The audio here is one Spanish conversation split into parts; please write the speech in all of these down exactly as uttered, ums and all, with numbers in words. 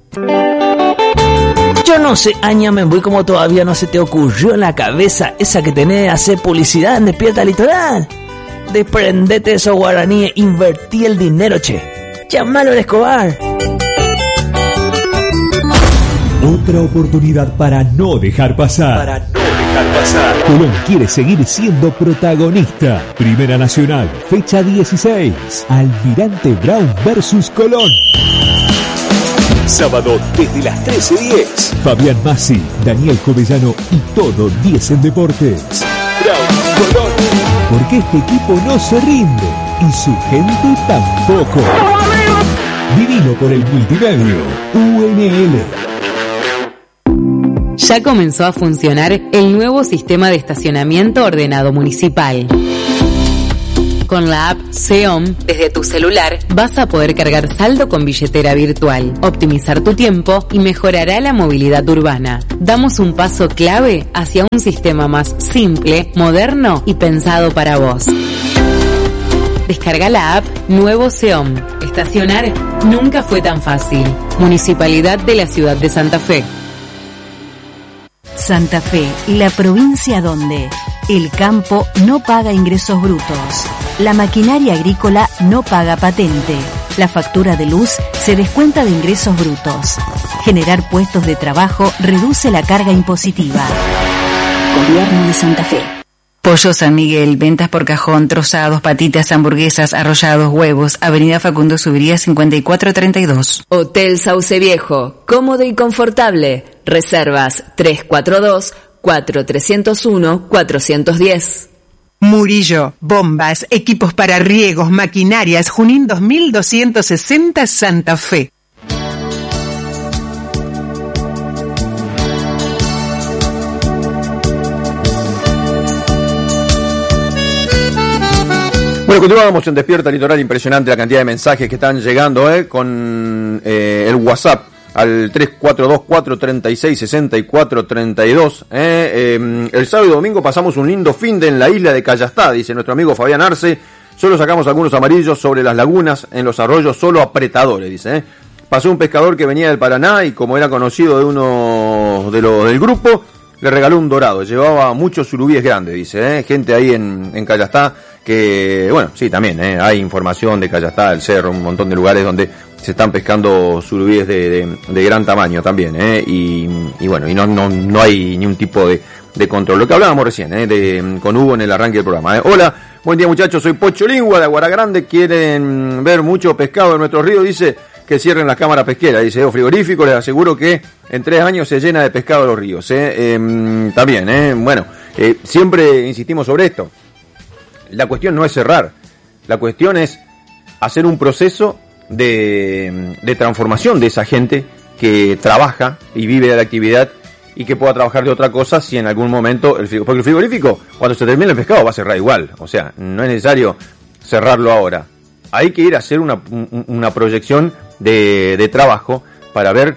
Yo no sé, Añame, voy como todavía no se te ocurrió en la cabeza esa que tenés de hacer publicidad en Despierta Litoral. Desprendete de esos guaraníes, invertí el dinero, che. Llámalo al Escobar. Otra oportunidad para no dejar pasar. Para no dejar pasar. Colón quiere seguir siendo protagonista. Primera Nacional, fecha dieciséis. Almirante Brown versus Colón. Sábado desde las trece diez. Fabián Massi, Daniel Covellano y todo diez en Deportes. Brown Colón. Porque este equipo no se rinde y su gente tampoco. Vivilo por el multimedio U N L. Ya comenzó a funcionar el nuevo sistema de estacionamiento ordenado municipal. Con la app SEOM, desde tu celular, vas a poder cargar saldo con billetera virtual, optimizar tu tiempo y mejorará la movilidad urbana. Damos un paso clave hacia un sistema más simple, moderno y pensado para vos. Descarga la app Nuevo SEOM. Estacionar nunca fue tan fácil. Municipalidad de la Ciudad de Santa Fe. Santa Fe, la provincia donde el campo no paga ingresos brutos, la maquinaria agrícola no paga patente, la factura de luz se descuenta de ingresos brutos. Generar puestos de trabajo reduce la carga impositiva. Gobierno de Santa Fe. Pollo San Miguel, ventas por cajón, trozados, patitas, hamburguesas, arrollados, huevos, Avenida Facundo Subiría cincuenta y cuatro treinta y dos. Hotel Sauce Viejo, cómodo y confortable. Reservas tres cuatro dos, cuatro tres cero uno, cuatro uno cero. Murillo, bombas, equipos para riegos, maquinarias, Junín dos mil doscientos sesenta, Santa Fe. Bueno, continuamos en Despierta Litoral. Impresionante la cantidad de mensajes que están llegando eh, con eh, el WhatsApp al tres cuatro dos, cuatro tres seis, seis cuatro tres dos. Eh, eh, el sábado y domingo pasamos un lindo finde en la isla de Callastá, dice nuestro amigo Fabián Arce. Solo sacamos algunos amarillos sobre las lagunas, en los arroyos, solo apretadores, dice. Eh. Pasó un pescador que venía del Paraná y como era conocido de uno de los del grupo, le regaló un dorado. Llevaba muchos surubíes grandes, dice. Eh. Gente ahí en, en Callastá que, bueno, sí, también eh, hay información de Callastá, el Cerro, un montón de lugares donde se están pescando surubíes de, de, de gran tamaño también, eh, y, y bueno, y no, no, no hay ni un tipo de, de control. Lo que hablábamos recién, eh, de, con Hugo en el arranque del programa. Eh. Hola, buen día muchachos, soy Pocho Lingua de Aguaragrande, quieren ver mucho pescado en nuestros ríos, dice que cierren las cámaras pesqueras, dice, o frigorífico, les aseguro que en tres años se llena de pescado los ríos, eh, eh, también, eh, bueno, eh, siempre insistimos sobre esto. La cuestión no es cerrar, la cuestión es hacer un proceso de, de transformación de esa gente que trabaja y vive de la actividad y que pueda trabajar de otra cosa si en algún momento, el frigorífico, porque el frigorífico cuando se termine el pescado va a cerrar igual, o sea, no es necesario cerrarlo ahora. Hay que ir a hacer una, una proyección de, de trabajo para ver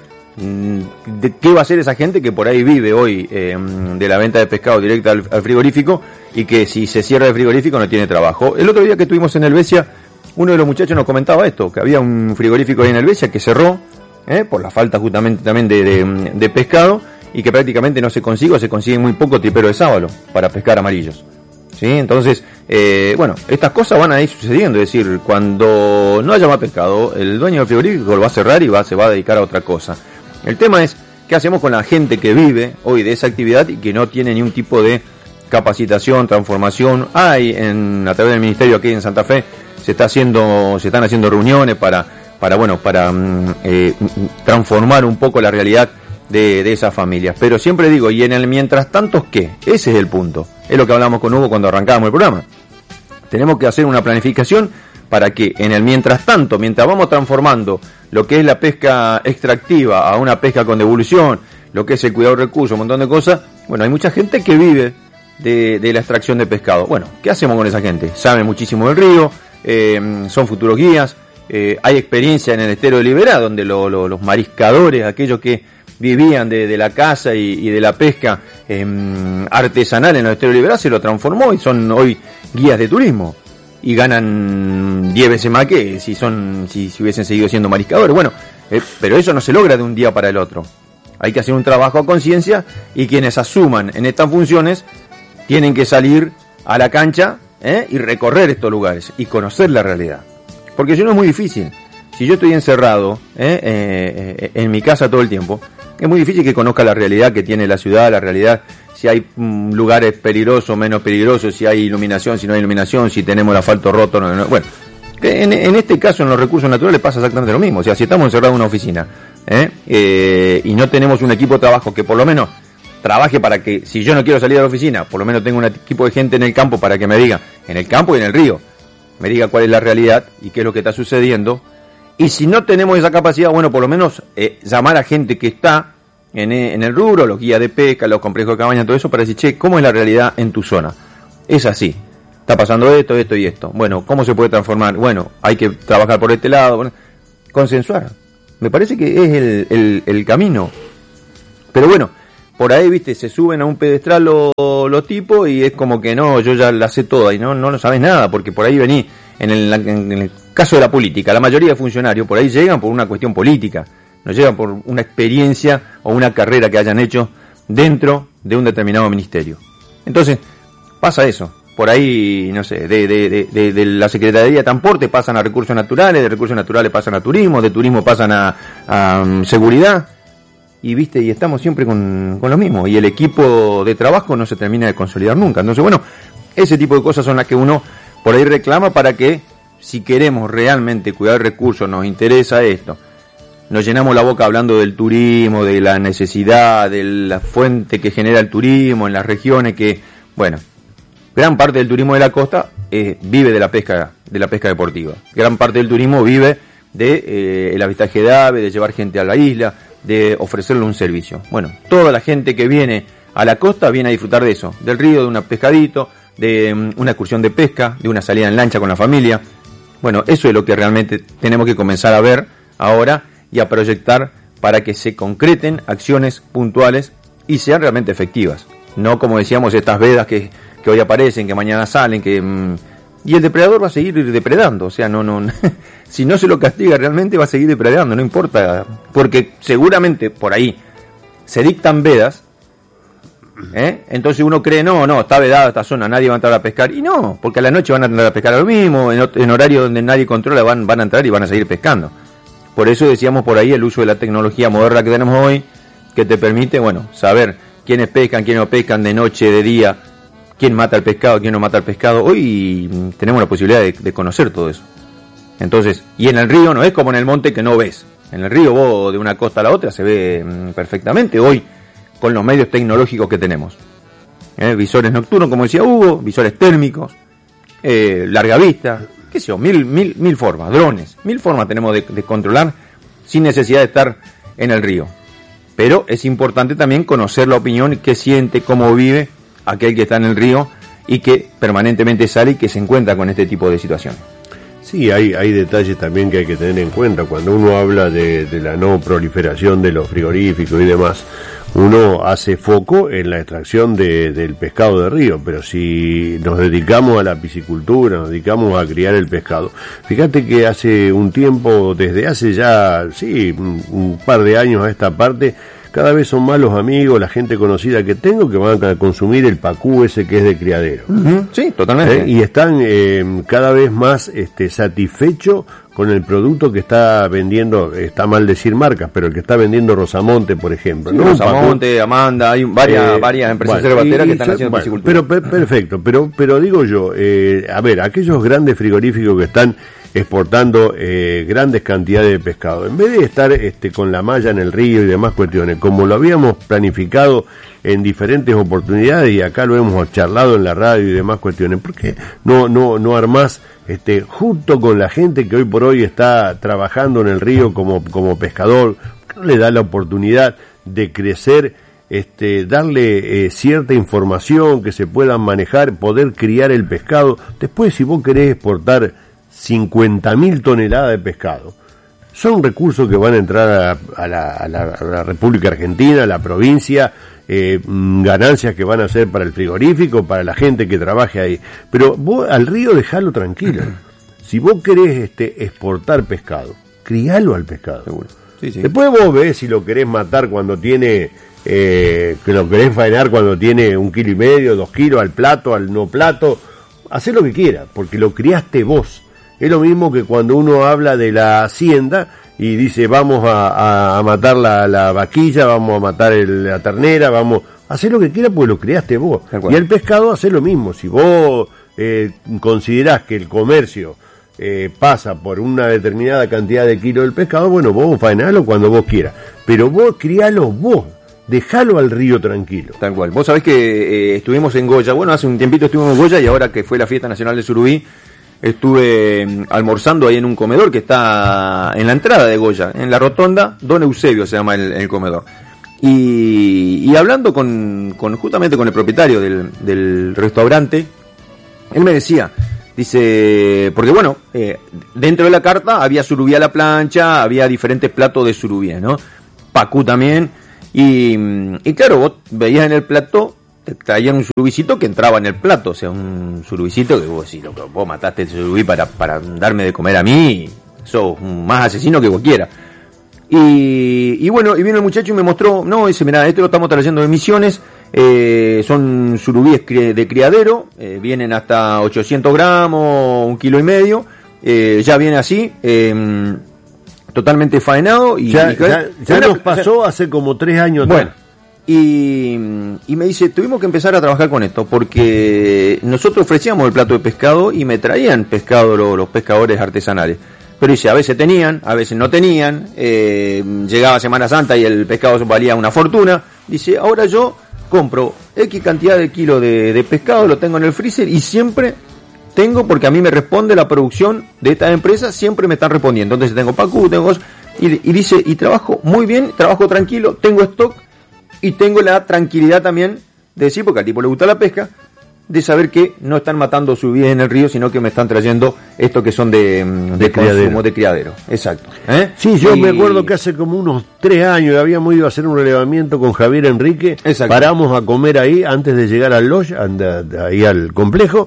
de qué va a hacer esa gente que por ahí vive hoy eh, de la venta de pescado directa al, al frigorífico y que si se cierra el frigorífico no tiene trabajo. El otro día que estuvimos en Helvecia, uno de los muchachos nos comentaba esto, que había un frigorífico ahí en Helvecia que cerró eh, por la falta justamente también de, de, de pescado y que prácticamente no se consigue o se consigue muy poco tripero de sábalo para pescar amarillos. ¿Sí? Entonces, eh, bueno, estas cosas van a ir sucediendo, es decir, cuando no haya más pescado, el dueño del frigorífico lo va a cerrar y va, se va a dedicar a otra cosa. El tema es, ¿qué hacemos con la gente que vive hoy de esa actividad y que no tiene ni un tipo de capacitación, transformación? Hay, en, a través del ministerio aquí en Santa Fe, se está haciendo, se están haciendo reuniones para, para bueno, para eh, transformar un poco la realidad de, de esas familias. Pero siempre digo, y en el mientras tanto, ¿qué? Ese es el punto. Es lo que hablamos con Hugo cuando arrancábamos el programa. Tenemos que hacer una planificación para que en el mientras tanto, mientras vamos transformando lo que es la pesca extractiva a una pesca con devolución, lo que es el cuidado de recursos, un montón de cosas, bueno, hay mucha gente que vive de, de la extracción de pescado. Bueno, ¿qué hacemos con esa gente? Saben muchísimo del río, eh, son futuros guías, eh, hay experiencia en el estero de Liberá, donde lo, lo, los mariscadores, aquellos que vivían de, de la caza y, y de la pesca eh, artesanal en el estero de Liberá, se lo transformó y son hoy guías de turismo. Y ganan diez veces más que si son si, si hubiesen seguido siendo mariscadores. Bueno, Eh, pero eso no se logra de un día para el otro. Hay que hacer un trabajo a conciencia y quienes asuman en estas funciones tienen que salir a la cancha ¿eh? y recorrer estos lugares y conocer la realidad. Porque si no es muy difícil. Si yo estoy encerrado ¿eh? Eh, eh, en mi casa todo el tiempo, es muy difícil que conozca la realidad que tiene la ciudad, la realidad, si hay mm, lugares peligrosos, menos peligrosos, si hay iluminación, si no hay iluminación, si tenemos el asfalto roto, no, no. Bueno, en, en este caso en los recursos naturales pasa exactamente lo mismo. O sea, si estamos encerrados en una oficina ¿eh? Eh, y no tenemos un equipo de trabajo que por lo menos trabaje para que, si yo no quiero salir de la oficina, por lo menos tengo un equipo de gente en el campo para que me diga, en el campo y en el río, me diga cuál es la realidad y qué es lo que está sucediendo. Y si no tenemos esa capacidad, bueno, por lo menos eh, llamar a gente que está en, en el rubro, los guías de pesca, los complejos de cabaña, todo eso, para decir, che, ¿cómo es la realidad en tu zona? Es así, está pasando esto, esto y esto. Bueno, ¿cómo se puede transformar? Bueno, hay que trabajar por este lado, bueno, consensuar. Me parece que es el, el, el camino. Pero bueno, por ahí, viste, se suben a un pedestal los, los tipos y es como que no, yo ya la sé toda y no, no lo sabes nada, porque por ahí vení, en el, en el caso de la política, la mayoría de funcionarios por ahí llegan por una cuestión política, no llegan por una experiencia o una carrera que hayan hecho dentro de un determinado ministerio. Entonces, pasa eso. Por ahí, no sé, de, de, de, de, de la Secretaría de Transporte pasan a recursos naturales, de recursos naturales pasan a turismo, de turismo pasan a, a um, seguridad, y viste, y estamos siempre con, con lo mismo, y el equipo de trabajo no se termina de consolidar nunca. Entonces, bueno, ese tipo de cosas son las que uno por ahí reclama para que, si queremos realmente cuidar recursos, nos interesa esto, nos llenamos la boca hablando del turismo, de la necesidad, de la fuente que genera el turismo en las regiones que, bueno, gran parte del turismo de la costa eh, vive de la pesca, de la pesca deportiva. Gran parte del turismo vive de eh, el avistaje de aves, de llevar gente a la isla, de ofrecerle un servicio. Bueno, toda la gente que viene a la costa viene a disfrutar de eso, del río, de un pescadito, de um, una excursión de pesca, de una salida en lancha con la familia. Bueno, eso es lo que realmente tenemos que comenzar a ver ahora y a proyectar para que se concreten acciones puntuales y sean realmente efectivas. No, como decíamos, estas vedas que que hoy aparecen, que mañana salen, que mmm, y el depredador va a seguir depredando, o sea, no, no, si no se lo castiga realmente va a seguir depredando, no importa, porque seguramente por ahí se dictan vedas, ¿eh? Entonces uno cree, no, no, está vedada esta zona, nadie va a entrar a pescar, y no, porque a la noche van a entrar a pescar a lo mismo, en, en horario donde nadie controla van, van a entrar y van a seguir pescando. Por eso decíamos por ahí el uso de la tecnología moderna que tenemos hoy, que te permite, bueno, saber quiénes pescan, quiénes no pescan, de noche, de día, quién mata el pescado, quién no mata el pescado. Hoy tenemos la posibilidad de, de conocer todo eso. Entonces, y en el río no es como en el monte que no ves. En el río vos de una costa a la otra se ve mmm, perfectamente hoy con los medios tecnológicos que tenemos. ¿Eh? Visores nocturnos, como decía Hugo, visores térmicos, eh, larga vista, qué sé yo, mil, mil, mil formas, drones, mil formas tenemos de, de controlar sin necesidad de estar en el río. Pero es importante también conocer la opinión, qué siente, cómo vive aquel que está en el río y que permanentemente sale y que se encuentra con este tipo de situaciones. Sí, hay, hay detalles también que hay que tener en cuenta. Cuando uno habla de, de la no proliferación de los frigoríficos y demás, uno hace foco en la extracción de, del pescado de río, pero si nos dedicamos a la piscicultura, nos dedicamos a criar el pescado, fíjate que hace un tiempo, desde hace ya, sí, un, un par de años a esta parte, cada vez son más los amigos, la gente conocida que tengo que van a consumir el pacú ese que es de criadero. Uh-huh. Sí, totalmente. ¿Eh? Y están eh, cada vez más este, satisfechos con el producto que está vendiendo, está mal decir marcas, pero el que está vendiendo Rosamonte, por ejemplo. Sí, ¿no? Rosamonte, Amanda, hay varias, eh, varias empresas bueno, cervateras que están haciendo bueno, piscicultura. Pero per, perfecto, pero, pero digo yo, eh, a ver, aquellos grandes frigoríficos que están exportando eh, grandes cantidades de pescado, en vez de estar este, con la malla en el río y demás cuestiones, como lo habíamos planificado en diferentes oportunidades y acá lo hemos charlado en la radio y demás cuestiones, ¿por qué no, no, no armás este, junto con la gente que hoy por hoy está trabajando en el río como, como pescador, no le da la oportunidad de crecer, este, darle eh, cierta información que se puedan manejar, poder criar el pescado? Después, si vos querés exportar cincuenta mil toneladas de pescado, son recursos que van a entrar a, a, la, a, la, a la República Argentina, a la provincia, eh, ganancias que van a ser para el frigorífico, para la gente que trabaje ahí. Pero vos al río dejalo tranquilo. Si vos querés este, exportar pescado, crialo al pescado. Seguro. Sí, sí. Después vos ves si lo querés matar cuando tiene, eh, que lo querés faenar cuando tiene un kilo y medio, dos kilos, al plato, al no plato. Hacé lo que quieras, porque lo criaste vos. Es lo mismo que cuando uno habla de la hacienda y dice vamos a, a, a matar la, la vaquilla, vamos a matar el, la ternera, vamos... Hacé lo que quieras porque lo criaste vos. Y el pescado hace lo mismo. Si vos eh, considerás que el comercio eh, pasa por una determinada cantidad de kilos del pescado, bueno, vos faenalo cuando vos quieras. Pero vos crialo vos. Dejalo al río tranquilo. Tal cual. Vos sabés que eh, estuvimos en Goya. Bueno, hace un tiempito estuvimos en Goya y ahora que fue la Fiesta Nacional de Surubí, estuve eh, almorzando ahí en un comedor que está en la entrada de Goya, en la rotonda Don Eusebio se llama el, el comedor. Y, y hablando con, con justamente con el propietario del, del restaurante, él me decía, dice, porque bueno, eh, dentro de la carta había surubí a la plancha, había diferentes platos de surubí, ¿no? Pacú también, y, y claro, vos veías en el plato, te traían un surubicito que entraba en el plato, o sea, un surubicito que vos decís, loco, vos mataste el surubí para, para darme de comer a mí, sos un más asesino que cualquiera. Y, y bueno, y vino el muchacho y me mostró, no, dice, mirá, esto lo estamos trayendo de Misiones, eh, son surubíes de criadero, eh, vienen hasta ochocientos gramos, un kilo y medio, eh, ya viene así, eh, totalmente faenado. Y, ya y, ya, ya una, nos pasó ya, hace como tres años. Bueno, y, y me dice, tuvimos que empezar a trabajar con esto, porque nosotros ofrecíamos el plato de pescado y me traían pescado los, los pescadores artesanales. Pero dice, a veces tenían, a veces no tenían, eh, llegaba Semana Santa y el pescado valía una fortuna. Dice, ahora yo compro X cantidad de kilos de, de pescado, lo tengo en el freezer y siempre tengo, porque a mí me responde la producción de esta empresa, siempre me están respondiendo. Entonces tengo Pacú, tengo... Y, y dice, y trabajo muy bien, trabajo tranquilo, tengo stock y tengo la tranquilidad también de decir, porque al tipo le gusta la pesca, de saber que no están matando su vida en el río, sino que me están trayendo estos que son de, de, de consumo, criadero. de criadero. Exacto. ¿Eh? Sí, yo y... me acuerdo que hace como unos tres años habíamos ido a hacer un relevamiento con Javier Enrique. Exacto. Paramos a comer ahí antes de llegar al lodge, ahí al complejo,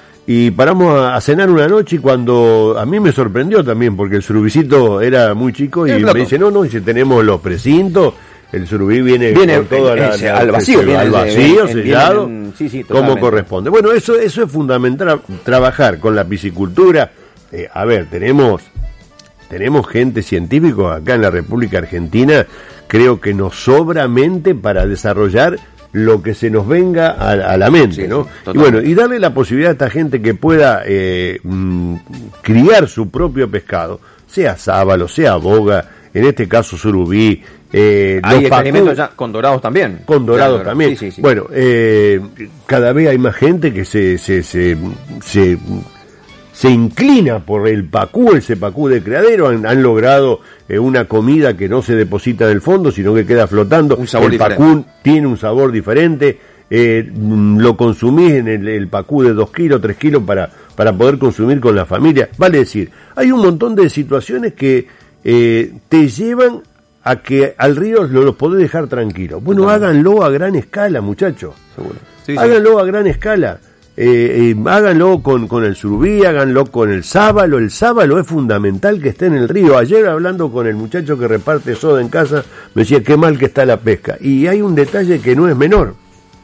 y paramos a, a cenar una noche y cuando a mí me sorprendió también, porque el surubicito era muy chico y me dice, no, no, y si tenemos los precintos, el surubí viene, viene con toda la, ese, la, al vacío, el, al vacío, en, sellado, en, sí, sí, como corresponde. Bueno, eso eso es fundamental, trabajar con la piscicultura. Eh, a ver, tenemos tenemos gente científica acá en la República Argentina, creo que nos sobra mente para desarrollar lo que se nos venga a, a la mente, sí, ¿no? Y bueno, y darle la posibilidad a esta gente que pueda eh, mmm, criar su propio pescado, sea sábalo, sea boga, en este caso surubí. Eh, hay experimentos ya con dorados también. Con dorados claro, también. Sí, sí, sí. Bueno, eh, cada vez hay más gente que se se se, se, se inclina por el pacú, ese pacú de criadero. Han, han logrado eh, una comida que no se deposita del fondo, sino que queda flotando. Un sabor el diferente. Pacú tiene un sabor diferente. Eh, lo consumís en el, el pacú de dos kilos, tres kilos para, para poder consumir con la familia. Vale decir, hay un montón de situaciones que eh, te llevan a que al río lo los podés dejar tranquilo. Bueno, Totalmente. háganlo a gran escala, muchachos. Seguro. Sí, háganlo sí. a gran escala. Eh, eh, háganlo con, con el surubí, háganlo con el sábalo. El sábalo es fundamental que esté en el río. Ayer hablando con el muchacho que reparte soda en casa, me decía qué mal que está la pesca. Y hay un detalle que no es menor.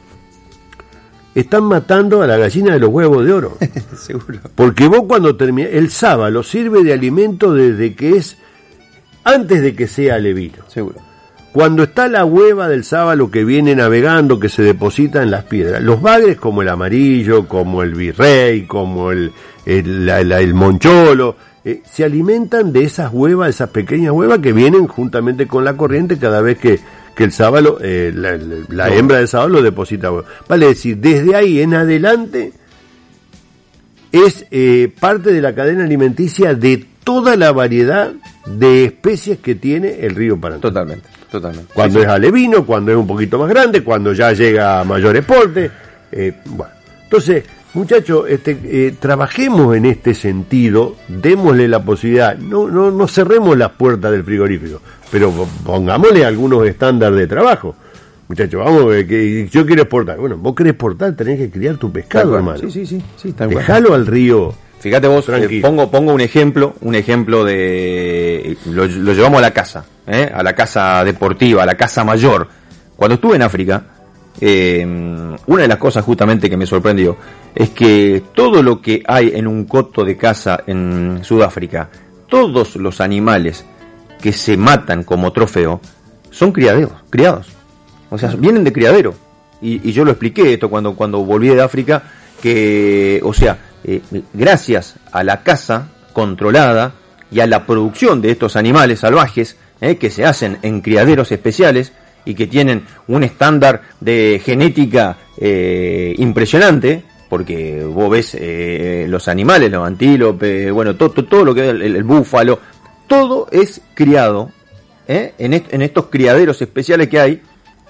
Están matando a la gallina de los huevos de oro. Seguro. Porque vos cuando terminás, el sábalo sirve de alimento desde que es antes de que sea alevino. Seguro. Cuando está la hueva del sábalo que viene navegando, que se deposita en las piedras, los bagres como el amarillo, como el virrey, como el, el, la, la, el moncholo, eh, se alimentan de esas huevas, esas pequeñas huevas que vienen juntamente con la corriente cada vez que, que el sábalo, eh, la, la, la no. hembra del sábalo deposita huevos. Vale decir, desde ahí en adelante es eh, parte de la cadena alimenticia de toda la variedad de especies que tiene el río Paraná. Totalmente, totalmente. Cuando sí, es sí. alevino, cuando es un poquito más grande, cuando ya llega a mayor porte. Eh, bueno, entonces, muchachos, este, eh, trabajemos en este sentido, démosle la posibilidad, no, no, no cerremos las puertas del frigorífico, pero pongámosle algunos estándares de trabajo. Muchachos, vamos, eh, que yo quiero exportar. Bueno, vos querés exportar, tenés que criar tu pescado, hermano. Sí, sí, sí. sí Dejalo al río fíjate vos, eh, pongo pongo un ejemplo, un ejemplo de lo, lo llevamos a la casa, ¿eh? a la casa deportiva, a la casa mayor. Cuando estuve en África, eh, una de las cosas justamente que me sorprendió es que todo lo que hay en un coto de caza en Sudáfrica, todos los animales que se matan como trofeo son criaderos, criados, o sea, vienen de criadero. Y, y yo lo expliqué esto cuando cuando volví de África, que, o sea, eh, gracias a la caza controlada y a la producción de estos animales salvajes, eh, que se hacen en criaderos especiales y que tienen un estándar de genética eh, impresionante, porque vos ves eh, los animales, los antílopes, bueno, todo, todo, todo lo que es el, el búfalo, todo es criado eh, en, est- en estos criaderos especiales que hay.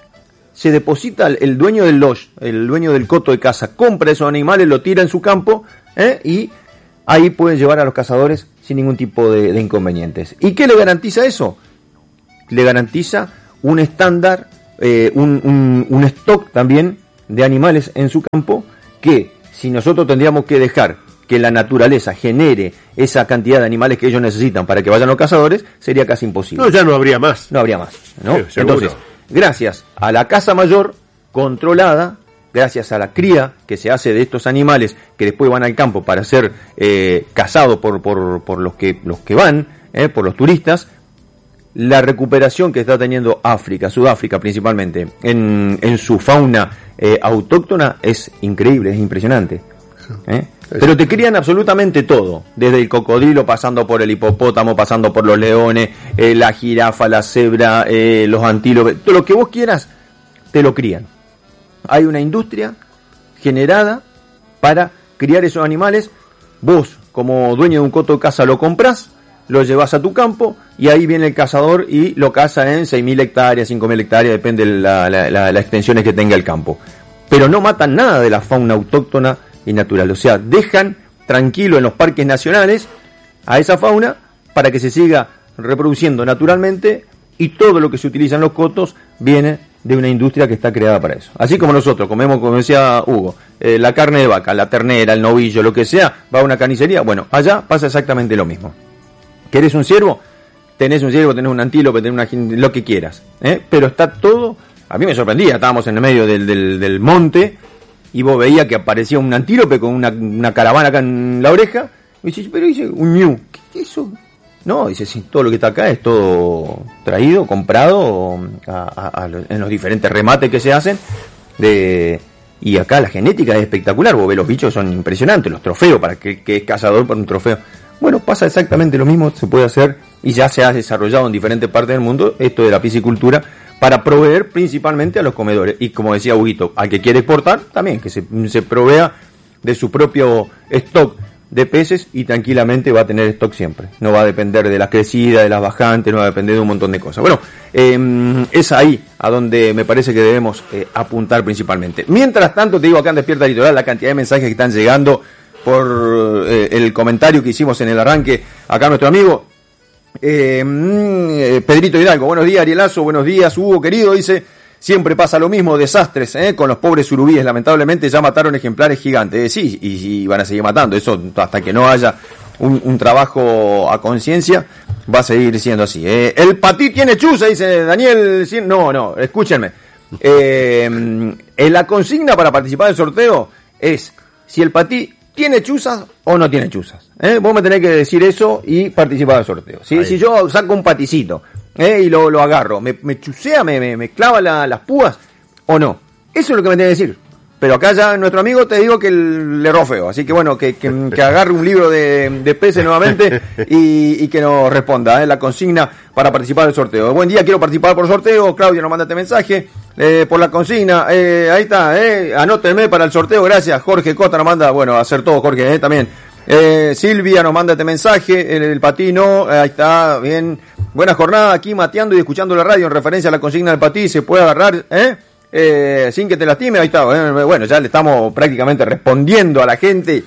Se deposita el dueño del lodge, el dueño del coto de caza, compra esos animales, lo tira en su campo ¿eh? y ahí pueden llevar a los cazadores sin ningún tipo de, de inconvenientes. ¿Y qué le garantiza eso? Le garantiza un estándar, eh, un, un, un stock también de animales en su campo, que si nosotros tendríamos que dejar que la naturaleza genere esa cantidad de animales que ellos necesitan para que vayan los cazadores, sería casi imposible. No, ya no habría más. No habría más, ¿no? Sí, seguro. Entonces, gracias a la caza mayor controlada, gracias a la cría que se hace de estos animales que después van al campo para ser eh, cazados por, por, por los que, los que van, eh, por los turistas, la recuperación que está teniendo África, Sudáfrica principalmente, en, en su fauna eh, autóctona es increíble, es impresionante. ¿eh? Pero te crían absolutamente todo, desde el cocodrilo, pasando por el hipopótamo, pasando por los leones, eh, la jirafa, la cebra, eh, los antílopes, todo lo que vos quieras, te lo crían. Hay una industria generada para criar esos animales. Vos, como dueño de un coto de caza, lo comprás, lo llevas a tu campo y ahí viene el cazador y lo caza en seis mil hectáreas, cinco mil hectáreas, depende de la, la, la, las extensiones que tenga el campo. Pero no matan nada de la fauna autóctona y natural, o sea, dejan tranquilo en los parques nacionales a esa fauna para que se siga reproduciendo naturalmente, y todo lo que se utiliza en los cotos viene de una industria que está creada para eso. Así como nosotros comemos, como decía Hugo, eh, la carne de vaca, la ternera, el novillo, lo que sea, va a una carnicería, bueno, allá pasa exactamente lo mismo. ¿Querés un ciervo? Tenés un ciervo, tenés un antílope, tenés una, lo que quieras, ¿eh? Pero está todo, a mí me sorprendía, estábamos en el medio del, del, del monte, y vos veías que aparecía un antílope con una, una caravana acá en la oreja, y dices, pero dice, un ñu, ¿qué es eso? No, dice, sí, todo lo que está acá es todo traído, comprado a, a, a, en los diferentes remates que se hacen, de y acá la genética es espectacular, vos ves los bichos son impresionantes, los trofeos, para que, que es cazador por un trofeo. Bueno, pasa exactamente lo mismo, se puede hacer, y ya se ha desarrollado en diferentes partes del mundo esto de la piscicultura, para proveer principalmente a los comedores. Y como decía Huguito, al que quiere exportar, también, que se, se provea de su propio stock de peces y tranquilamente va a tener stock siempre. No va a depender de las crecidas, de las bajantes, no va a depender de un montón de cosas. Bueno, eh, es ahí a donde me parece que debemos eh, apuntar principalmente. Mientras tanto, te digo acá en Despierta Litoral la cantidad de mensajes que están llegando por eh, el comentario que hicimos en el arranque. Acá nuestro amigo Eh, eh, Pedrito Hidalgo, buenos días Arielazo, buenos días Hugo querido, dice, siempre pasa lo mismo, desastres eh, con los pobres surubíes, lamentablemente ya mataron ejemplares gigantes, eh, sí, y, y van a seguir matando, eso hasta que no haya un, un trabajo a conciencia, va a seguir siendo así. Eh. El patí tiene chuza, dice Daniel, no, no, escúchenme, eh, en la consigna para participar del sorteo es si el patí ¿tiene chuzas o no tiene chuzas? ¿Eh? Vos me tenés que decir eso y participar del sorteo. ¿Sí? Si yo saco un paticito ¿eh? y lo, lo agarro, ¿me, me chusea, me, me, me clava la, las púas o no? Eso es lo que me tenés que decir. Pero acá ya nuestro amigo te digo que le erró feo. Así que bueno, que, que, que agarre un libro de, de peces nuevamente y, y que nos responda ¿eh? la consigna para participar del sorteo. Buen día, quiero participar por sorteo. Claudia nos manda este mensaje. Eh, por la consigna, eh, ahí está, eh, anótenme para el sorteo, gracias. Jorge Cota nos manda, bueno, a hacer todo Jorge, eh, también. Eh, Silvia nos manda este mensaje, el, el patino, eh, ahí está, bien. Buena jornada aquí mateando y escuchando la radio en referencia a la consigna del patí, se puede agarrar, eh, eh sin que te lastime, ahí está, eh, bueno, ya le estamos prácticamente respondiendo a la gente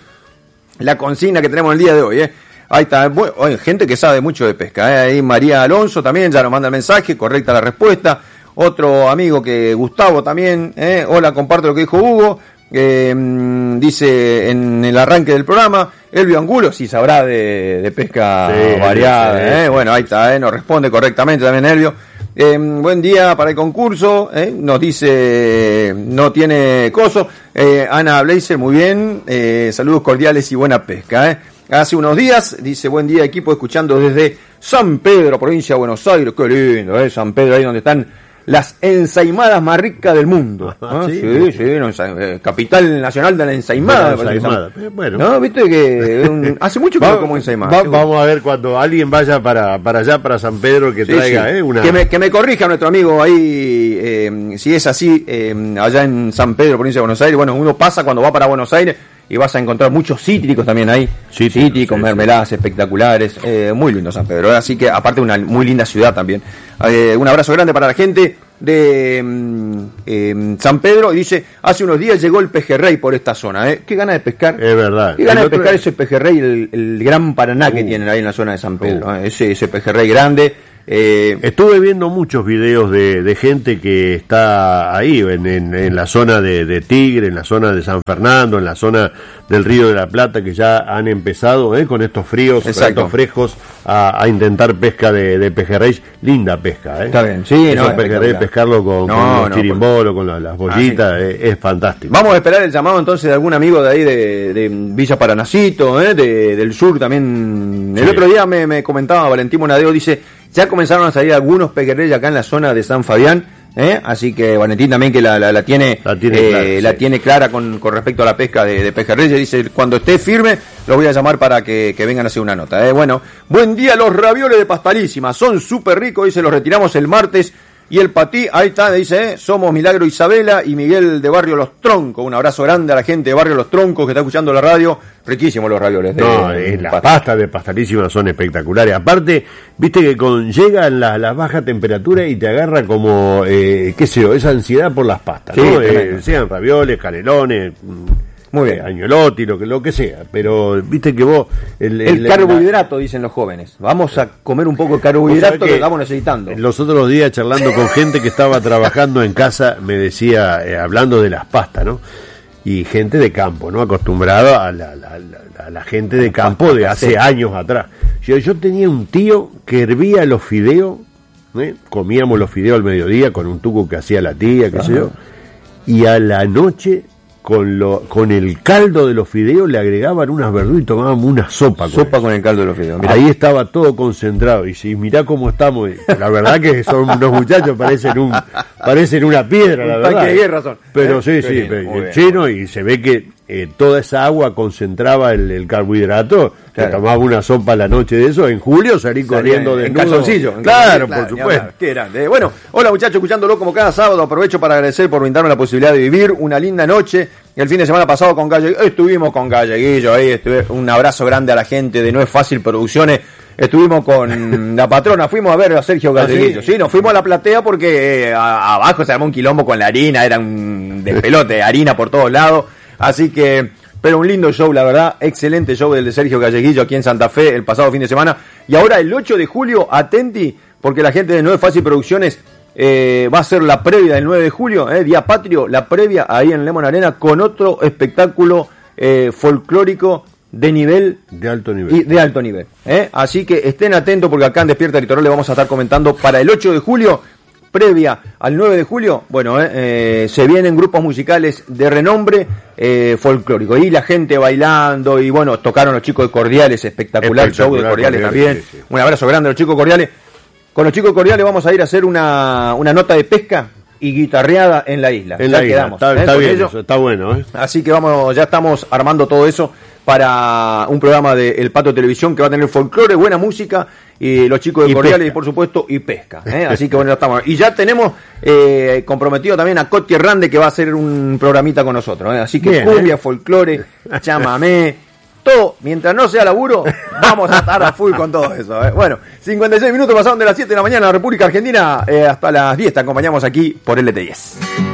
la consigna que tenemos el día de hoy, eh. Ahí está, bueno, gente que sabe mucho de pesca, eh. Ahí María Alonso también ya nos manda el mensaje, correcta la respuesta. Otro amigo que Gustavo también, eh, hola, comparto lo que dijo Hugo, Eh, dice en el arranque del programa, Elvio Angulo sí sabrá de, de pesca sí, variada. Sí, eh. sí. Bueno, ahí está, eh, nos responde correctamente también Elvio. Eh, buen día para el concurso, eh, nos dice, no tiene coso. Eh, Ana Blazer, muy bien, eh, saludos cordiales y buena pesca. Eh. Hace unos días, dice, buen día equipo, escuchando desde San Pedro, provincia de Buenos Aires. Qué lindo, eh, San Pedro, ahí donde están las ensaimadas más ricas del mundo. ¿No? Sí, sí, sí no, eh, capital nacional de la ensaimada. Bueno, ensaimada. Bueno. No, viste que un, hace mucho que no como ensaimada. Va, vamos a ver cuando alguien vaya para, para allá, para San Pedro, que sí, traiga sí. Eh, una... Que me, que me corrija nuestro amigo ahí, eh, si es así, eh, allá en San Pedro, provincia de Buenos Aires. Bueno, uno pasa cuando va para Buenos Aires y vas a encontrar muchos cítricos también ahí. Cítricos, cítricos sí, mermeladas sí. espectaculares. Eh, muy lindo San Pedro. Así que, aparte, una muy linda ciudad también. Eh, un abrazo grande para la gente de eh, San Pedro. Y dice, hace unos días llegó el pejerrey por esta zona. ¿eh? Qué ganas de pescar. Es verdad. Qué ganas de pescar ese pejerrey, el, el gran Paraná uh, que tienen ahí en la zona de San Pedro. Uh. ¿eh? Ese, ese pejerrey grande. Eh, Estuve viendo muchos videos de, de gente que está ahí en, en, en la zona de, de Tigre, en la zona de San Fernando, en la zona del Río de la Plata, que ya han empezado eh, con estos fríos, Exacto. con estos frescos a, a intentar pesca de, de pejerrey. Linda pesca, ¿eh? Está bien, sí, no, pejerrey, pescarlo con, no, con los no, chirimbolos, pues, con las, las bollitas, ah, sí. es, es fantástico. Vamos a esperar el llamado entonces de algún amigo de ahí de, de Villa Paranacito, ¿eh? de, del sur también. El sí. otro día me, me comentaba Valentín Monadeo, dice, ya comenzaron a salir algunos pejerreyes acá en la zona de San Fabián, ¿eh? Así que Valentín también que la, la, la tiene la tiene eh, clara, la sí. tiene clara con, con respecto a la pesca de, de pejerreyes. Dice, cuando esté firme, los voy a llamar para que, que vengan a hacer una nota. ¿eh? Bueno, buen día, los ravioles de Pastalísima, son súper ricos, dice, los retiramos el martes. Y el patí, ahí está, dice, eh, somos Milagro Isabela y Miguel de Barrio Los Troncos. Un abrazo grande a la gente de Barrio Los Troncos que está escuchando la radio. Riquísimos los ravioles. De, no, eh, las pastas de Pastalísima son espectaculares. Aparte, viste que con llegan las la bajas temperaturas y te agarra como, eh, qué sé yo, esa ansiedad por las pastas, sí, ¿no? Eh, sean ravioles, canelones... Muy bien, añolotti, lo que, lo que sea, pero viste que vos... El, el, el carbohidrato, la... dicen los jóvenes. Vamos a comer un poco de carbohidrato que, que estamos necesitando. Los otros días, charlando con gente que estaba trabajando en casa, me decía, eh, hablando de las pastas, ¿no? Y gente de campo, ¿no? Acostumbrado a la, la, la, a la gente de campo de hace años atrás. Yo, yo tenía un tío que hervía los fideos, ¿eh? Comíamos los fideos al mediodía con un tuco que hacía la tía, qué Ajá. sé yo, y a la noche... Con lo con el caldo de los fideos le agregaban unas verduras y tomábamos una sopa. Con sopa eso. Con el caldo de los fideos. Mirá. Ahí estaba todo concentrado. Y si mirá cómo estamos, la verdad que son unos muchachos, parecen un parecen una piedra, la verdad. Hay razón. Pero ¿Eh? sí, sí, bien, lleno y se ve que eh, toda esa agua concentraba el, el carbohidrato. Claro. Que tomaba una sopa a la noche de eso. En julio salí corriendo de en calzoncillo. Claro, claro, por supuesto. Qué grande. Bueno, hola muchachos, escuchándolo como cada sábado. Aprovecho para agradecer por brindarme la posibilidad de vivir una linda noche. El fin de semana pasado con Galleguillo, estuvimos con Galleguillo ahí, estuve, un abrazo grande a la gente de No Es Fácil Producciones. Estuvimos con la patrona, fuimos a ver a Sergio Galleguillo. ¿Ah, sí? sí, nos fuimos a la platea porque eh, a, abajo se armó un quilombo con la harina, era un despelote, harina por todos lados. Así que, pero un lindo show, la verdad, excelente show del de Sergio Galleguillo aquí en Santa Fe el pasado fin de semana. Y ahora el ocho de julio, atenti, porque la gente de No Es Fácil Producciones eh, va a ser la previa del nueve de julio, eh, Día Patrio, la previa ahí en Lemon Arena con otro espectáculo eh, folclórico de nivel de alto nivel y de alto nivel ¿eh? Así que estén atentos porque acá en Despierta Litoral le vamos a estar comentando para el ocho de julio, previa al nueve de julio. Bueno, eh, eh, se vienen grupos musicales de renombre eh, folclórico y la gente bailando y bueno, tocaron los chicos de Cordiales, espectacular, espectacular show de Cordiales, Cordiales también, sí, sí. Un abrazo grande a los chicos de Cordiales. Con los chicos de Cordiales vamos a ir a hacer una, una nota de pesca y guitarreada en la isla. En ya la isla, quedamos, está, ¿eh? está bien, eso está bueno, ¿eh? Así que vamos, ya estamos armando todo eso para un programa de El Pato Televisión que va a tener folclore, buena música y los chicos de y Cordiales pesca. Y por supuesto y pesca, ¿eh? Así que bueno, ya estamos. Y ya tenemos eh, comprometido también a Coti Hernández que va a hacer un programita con nosotros, ¿eh? Así que bien, cumbia, ¿eh? Folclore, chamamé, todo, mientras no sea laburo, vamos a estar a full con todo eso, ¿eh? Bueno, cincuenta y seis minutos pasaron de las siete de la mañana en la República Argentina, eh, hasta las diez te acompañamos aquí por L T diez.